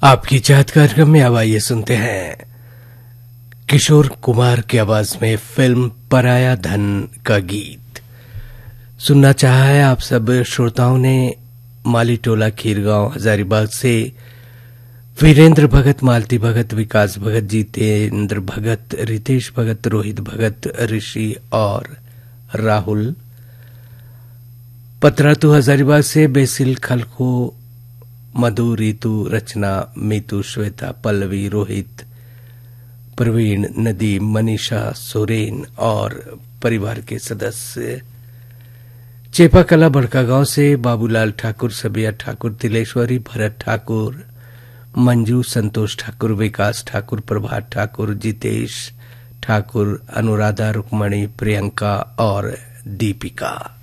आपकी चाहत कार्यक्रम में अब आइए सुनते हैं किशोर कुमार की आवाज में फिल्म पराया धन का गीत। सुनना चाहा है आप सब श्रोताओं ने। माली टोला खीरगांव हजारीबाग से वीरेंद्र भगत, मालती भगत, विकास भगत, जितेंद्र भगत, रितेश भगत, रोहित भगत, ऋषि और राहुल। पतरातू हजारीबाग से बेसिल खलखो, मधु, रीतु, रचना, मीतू, श्वेता, पल्लवी, रोहित, प्रवीण, नदीम, मनीषा, सोरेन और परिवार के सदस्य। चेपाकला बड़कागांव से बाबूलाल ठाकुर, सबिया ठाकुर, तिलेश्वरी, भरत ठाकुर, मंजू, संतोष ठाकुर, विकास ठाकुर, प्रभात ठाकुर, जितेश ठाकुर, अनुराधा, रुक्मणी, प्रियंका और दीपिका।